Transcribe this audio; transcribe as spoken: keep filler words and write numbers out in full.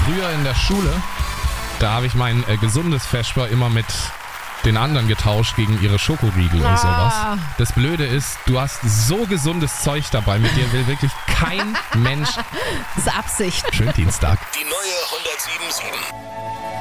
früher in der Schule, da habe ich mein äh, gesundes Vesper immer mit den anderen getauscht gegen ihre Schokoriegel Ah. und sowas. Das Blöde ist, du hast so gesundes Zeug dabei, mit dir will wirklich kein Mensch. Das ist Absicht. Schönen Dienstag. Die neue hundertsieben Komma sieben.